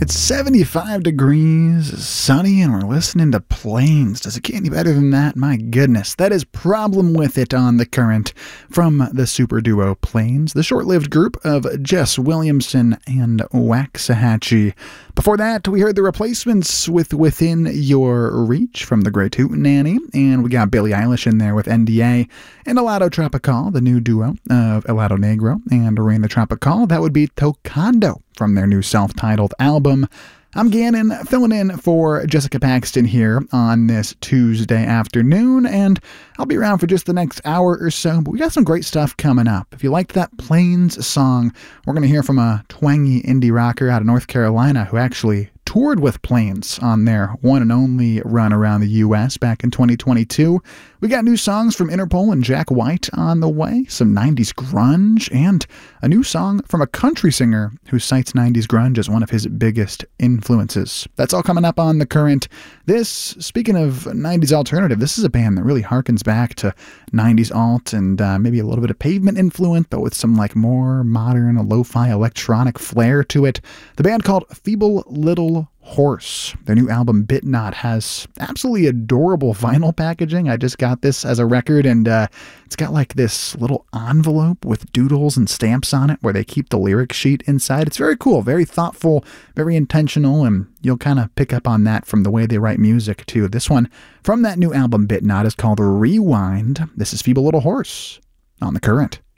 It's 75 degrees, sunny, and we're listening to Planes. Does it get any better than that? My goodness. That is Problem With It on The Current from the super duo Planes, the short-lived group of Jess Williamson and Waxahachie. Before that, we heard The Replacements with Within Your Reach from the Great Hootenanny, and we got Billie Eilish in there with NDA, and Helado Tropical, the new duo of Helado Negro and Reina Tropical. That would be Tocando from their new self-titled album. I'm Gannon, filling in for Jessica Paxton here on this Tuesday afternoon, and I'll be around for just the next hour or so, but we got some great stuff coming up. If you liked that Planes song, we're going to hear from a twangy indie rocker out of North Carolina who actually toured with Planes on their one and only run around the U.S. back in 2022. We got new songs from Interpol and Jack White on the way, some 90s grunge, and a new song from a country singer who cites 90s grunge as one of his biggest influences. That's all coming up on The Current. This, speaking of 90s alternative, this is a band that really harkens back to 90s alt and maybe a little bit of Pavement influence, but with some like more modern lo-fi electronic flair to it. The band called Feeble Little Horse. Their new album Bit Not has absolutely adorable vinyl packaging. I just got this as a record, and it's got like this little envelope with doodles and stamps on it where they keep the lyric sheet inside. It's very cool, very thoughtful, very intentional, and you'll kind of pick up on that from the way they write music too. This one from that new album Bit Not is called Rewind. This is Feeble Little Horse on The Current.